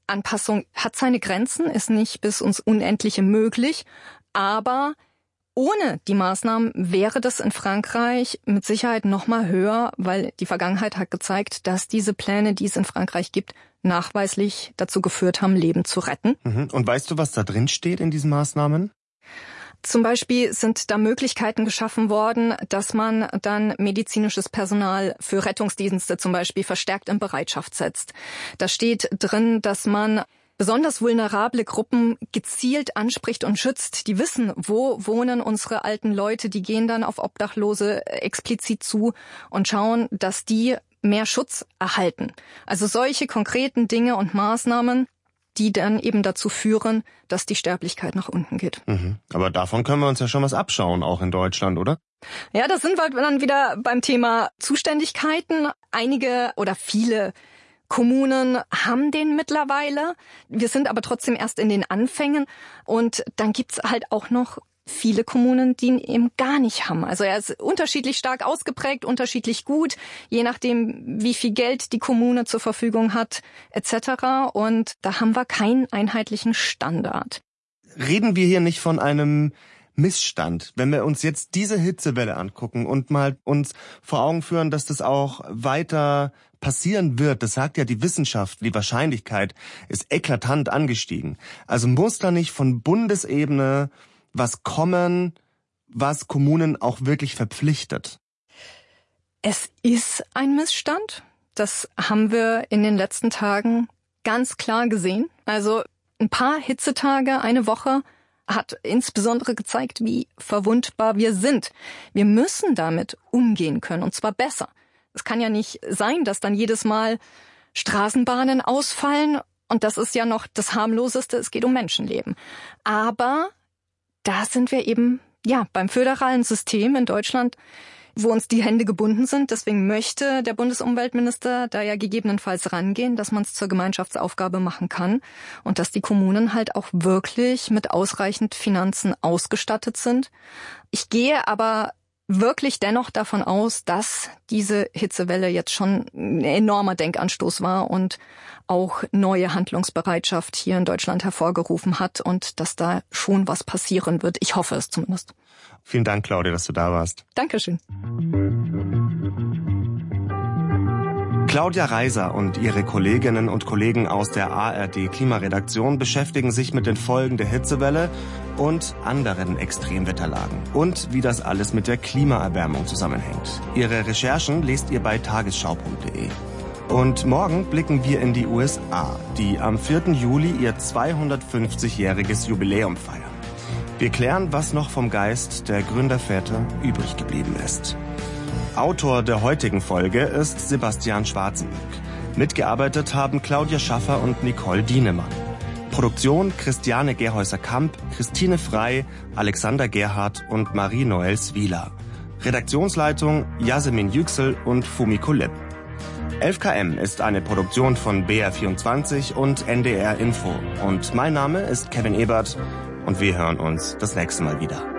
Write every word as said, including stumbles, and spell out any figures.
Anpassung hat seine Grenzen, ist nicht bis ins Unendliche möglich, aber ohne die Maßnahmen wäre das in Frankreich mit Sicherheit noch mal höher, weil die Vergangenheit hat gezeigt, dass diese Pläne, die es in Frankreich gibt, nachweislich dazu geführt haben, Leben zu retten. Und weißt du, was da drin steht in diesen Maßnahmen? Zum Beispiel sind da Möglichkeiten geschaffen worden, dass man dann medizinisches Personal für Rettungsdienste zum Beispiel verstärkt in Bereitschaft setzt. Da steht drin, dass man besonders vulnerable Gruppen gezielt anspricht und schützt. Die wissen, wo wohnen unsere alten Leute. Die gehen dann auf Obdachlose explizit zu und schauen, dass die mehr Schutz erhalten. Also solche konkreten Dinge und Maßnahmen, die dann eben dazu führen, dass die Sterblichkeit nach unten geht. Mhm. Aber davon können wir uns ja schon was abschauen, auch in Deutschland, oder? Ja, das sind wir dann wieder beim Thema Zuständigkeiten. Einige oder viele Kommunen haben den mittlerweile. Wir sind aber trotzdem erst in den Anfängen. Und dann gibt's halt auch noch viele Kommunen, die ihn eben gar nicht haben. Also er ist unterschiedlich stark ausgeprägt, unterschiedlich gut, je nachdem, wie viel Geld die Kommune zur Verfügung hat, et cetera. Und da haben wir keinen einheitlichen Standard. Reden wir hier nicht von einem Missstand, wenn wir uns jetzt diese Hitzewelle angucken und mal uns vor Augen führen, dass das auch weiter passieren wird, das sagt ja die Wissenschaft, die Wahrscheinlichkeit ist eklatant angestiegen. Also muss da nicht von Bundesebene was kommen, was Kommunen auch wirklich verpflichtet? Es ist ein Missstand. Das haben wir in den letzten Tagen ganz klar gesehen. Also ein paar Hitzetage, eine Woche, hat insbesondere gezeigt, wie verwundbar wir sind. Wir müssen damit umgehen können, und zwar besser. Es kann ja nicht sein, dass dann jedes Mal Straßenbahnen ausfallen, und das ist ja noch das Harmloseste, es geht um Menschenleben. Aber da sind wir eben ja beim föderalen System in Deutschland, wo uns die Hände gebunden sind. Deswegen möchte der Bundesumweltminister da ja gegebenenfalls rangehen, dass man es zur Gemeinschaftsaufgabe machen kann und dass die Kommunen halt auch wirklich mit ausreichend Finanzen ausgestattet sind. Ich gehe aber wirklich dennoch davon aus, dass diese Hitzewelle jetzt schon ein enormer Denkanstoß war und auch neue Handlungsbereitschaft hier in Deutschland hervorgerufen hat und dass da schon was passieren wird. Ich hoffe es zumindest. Vielen Dank, Claudia, dass du da warst. Dankeschön. Claudia Reiser und ihre Kolleginnen und Kollegen aus der A R D-Klimaredaktion beschäftigen sich mit den Folgen der Hitzewelle und anderen Extremwetterlagen und wie das alles mit der Klimaerwärmung zusammenhängt. Ihre Recherchen lest ihr bei tagesschau punkt de. Und morgen blicken wir in die U S A, die am vierten Juli ihr zweihundertfünfzigjähriges Jubiläum feiern. Wir klären, was noch vom Geist der Gründerväter übrig geblieben ist. Autor der heutigen Folge ist Sebastian Schwarzenberg. Mitgearbeitet haben Claudia Schaffer und Nicole Dienemann. Produktion Christiane Gerhäuser-Kamp, Christine Frey, Alexander Gerhardt und Marie-Noël Swieler. Redaktionsleitung Yasemin Yüksel und Fumiko Lipp. elf K M ist eine Produktion von B R vierundzwanzig und N D R Info. Und mein Name ist Kevin Ebert und wir hören uns das nächste Mal wieder.